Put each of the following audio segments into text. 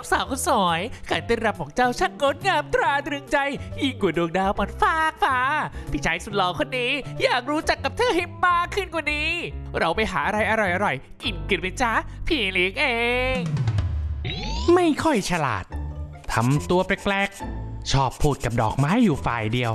องสาวคนสวยการเต้นรำของเจ้าช่างงดงามตราตรึงใจยิ่งกว่าดวงดาวบนฟ้าพี่ชายสุดหล่อคนนี้อยากรู้จักกับเธอให้มากขึ้นกว่านี้เราไปหาอะไรอร่อยๆกินกันไปจ้าพี่เลี้ยงเองไม่ค่อยฉลาดทำตัวแปลกๆชอบพูดกับดอกไม้อยู่ฝ่ายเดียว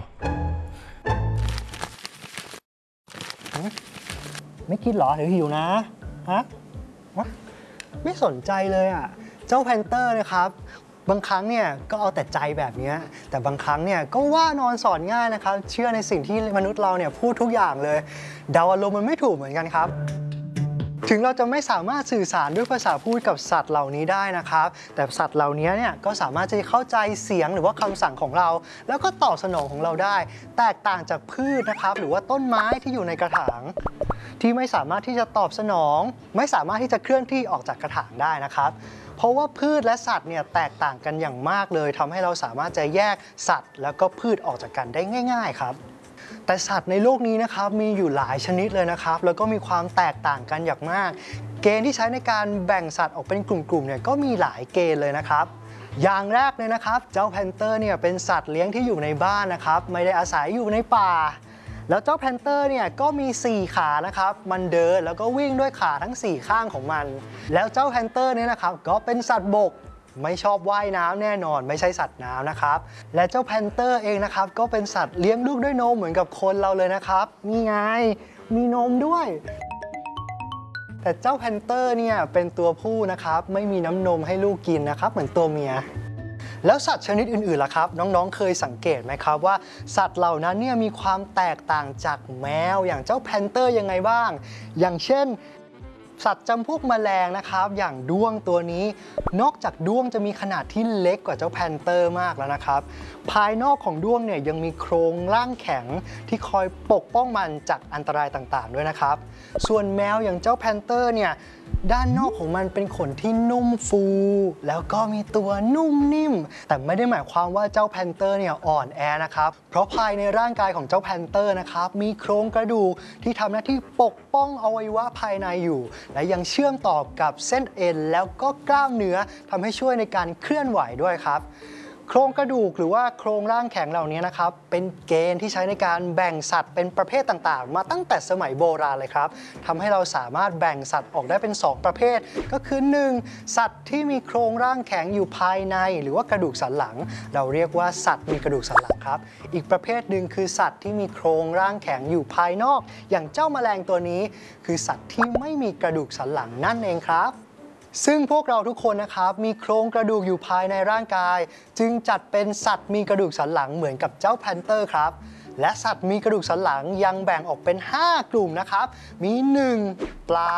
ไม่คิดหรอหรือหิวนะฮะไม่สนใจเลยอ่ะเจ้าแพนเตอร์นะครับบางครั้งเนี่ยก็เอาแต่ใจแบบนี้แต่บางครั้งเนี่ยก็ว่านอนสอนง่ายนะครับเชื่อในสิ่งที่มนุษย์เราเนี่ยพูดทุกอย่างเลยเดาอารมณ์มันไม่ถูกเหมือนกันครับถึงเราจะไม่สามารถสื่อสารด้วยภาษาพูดกับสัตว์เหล่านี้ได้นะครับแต่สัตว์เหล่านี้เนี่ยก็สามารถจะเข้าใจเสียงหรือว่าคำสั่งของเราแล้วก็ตอบสนองของเราได้แตกต่างจากพืชนะครับหรือว่าต้นไม้ที่อยู่ในกระถางที่ไม่สามารถที่จะตอบสนองไม่สามารถที่จะเคลื่อนที่ออกจากกระถางได้นะครับเพราะว่าพืชและสัตว์เนี่ยแตกต่างกันอย่างมากเลยทำให้เราสามารถจะแยกสัตว์แล้วก็พืชออกจากกันได้ง่ายๆครับแต่สัตว์ในโลกนี้นะครับมีอยู่หลายชนิดเลยนะครับแล้วก็มีความแตกต่างกันอย่างมากเกณฑ์ที่ใช้ในการแบ่งสัตว์ออกเป็นกลุ่มๆเนี่ยก็มีหลายเกณฑ์เลยนะครับอย่างแรกเลยนะครับเจ้าแพนเตอร์เนี่ยเป็นสัตว์เลี้ยงที่อยู่ในบ้านนะครับไม่ได้อาศัยอยู่ในป่าแล้วเจ้าแพนเตอร์เนี่ยก็มี4ขานะครับมันเดินแล้วก็วิ่งด้วยขาทั้ง4ข้างของมันแล้วเจ้าแพนเตอร์เนี่ยนะครับก็เป็นสัตว์บกไม่ชอบว่ายน้ำแน่นอนไม่ใช่สัตว์น้ำนะครับและเจ้าแพนเตอร์เองนะครับก็เป็นสัตว์เลี้ยงลูกด้วยนมเหมือนกับคนเราเลยนะครับนี่ไงมีนมด้วยแต่เจ้าแพนเตอร์เนี่ยเป็นตัวผู้นะครับไม่มีน้ำนมให้ลูกกินนะครับเหมือนตัวเมียแล้วสัตว์ชนิดอื่นๆล่ะครับน้องๆเคยสังเกตไหมครับว่าสัตว์เหล่านั้นเนี่ยมีความแตกต่างจากแมวอย่างเจ้าแพนเตอร์ยังไงบ้างอย่างเช่นสัตว์จำพวกแมลงนะครับอย่างด้วงตัวนี้นอกจากด้วงจะมีขนาดที่เล็กกว่าเจ้าแพนเตอร์มากแล้วนะครับภายนอกของด้วงเนี่ยยังมีโครงร่างแข็งที่คอยปกป้องมันจากอันตรายต่างๆด้วยนะครับส่วนแมวอย่างเจ้าแพนเตอร์เนี่ยด้านนอกของมันเป็นขนที่นุ่มฟูแล้วก็มีตัวนุ่มนิ่มแต่ไม่ได้หมายความว่าเจ้าแพนเตอร์เนี่ยอ่อนแอนะครับเพราะภายในร่างกายของเจ้าแพนเตอร์นะครับมีโครงกระดูกที่ทำหน้าที่ปกป้องอวัยวะภายในอยู่และยังเชื่อมต่อกับเส้นเอ็นแล้วก็กล้ามเนื้อทำให้ช่วยในการเคลื่อนไหวด้วยครับโครงกระดูกหรือว่าโครงร่างแข็งเหล่านี้นะครับเป็นเกณฑ์ที่ใช้ในการแบ่งสัตว์เป็นประเภทต่างๆมาตั้งแต่สมัยโบราณเลยครับทำให้เราสามารถแบ่งสัตว์ออกได้เป็น2ประเภทก็คือ 1. สัตว์ที่มีโครงร่างแข็งอยู่ภายในหรือว่ากระดูกสันหลังเราเรียกว่าสัตว์มีกระดูกสันหลังครับอีกประเภทหนึ่งคือสัตว์ที่มีโครงร่างแข็งอยู่ภายนอกอย่างเจ้าแมลงตัวนี้คือสัตว์ที่ไม่มีกระดูกสันหลังนั่นเองครับซึ่งพวกเราทุกคนนะครับมีโครงกระดูกอยู่ภายในร่างกายจึงจัดเป็นสัตว์มีกระดูกสันหลังเหมือนกับเจ้าแพนเตอร์ครับและสัตว์มีกระดูกสันหลังยังแบ่งออกเป็น5กลุ่มนะครับมี 1. ปลา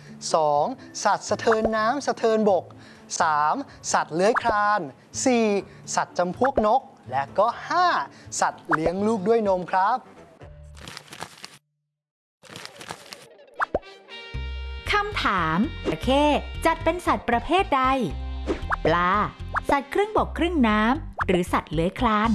2. สัตว์สะเทินน้ำสะเทินบก 3. สัตว์เลื้อยคลาน 4. สัตว์จำพวกนกและก็ 5. สัตว์เลี้ยงลูกด้วยนมครับคำถามจระเข้จัดเป็นสัตว์ประเภทใดปลาสัตว์ครึ่งบกครึ่งน้ำหรือสัตว์เลื้อยคลาน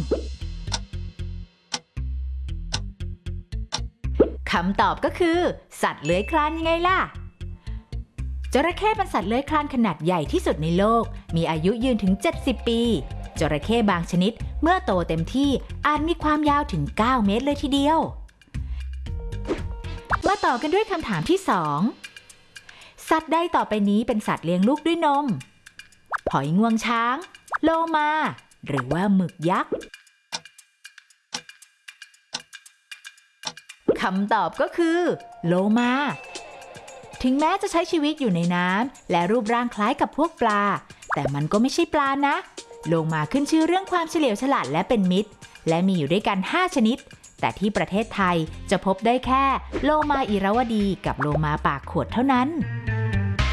คำตอบก็คือสัตว์เลื้อยคลานยังไงล่ะจระเข้เป็นสัตว์เลื้อยคลานขนาดใหญ่ที่สุดในโลกมีอายุยืนถึง70ปีจระเข้บางชนิดเมื่อโตเต็มที่อาจมีความยาวถึง9 เมตรเลยทีเดียวมาต่อกันด้วยคำถามที่2สัตว์ใดต่อไปนี้เป็นสัตว์เลี้ยงลูกด้วยนมหอยงวงช้างโลมาหรือว่าหมึกยักษ์คำตอบก็คือโลมาถึงแม้จะใช้ชีวิตอยู่ในน้ำและรูปร่างคล้ายกับพวกปลาแต่มันก็ไม่ใช่ปลานะโลมาขึ้นชื่อเรื่องความเฉลียวฉลาดและเป็นมิตรและมีอยู่ด้วยกัน5ชนิดแต่ที่ประเทศไทยจะพบได้แค่โลมาอิราวดีกับโลมาปากขวดเท่านั้น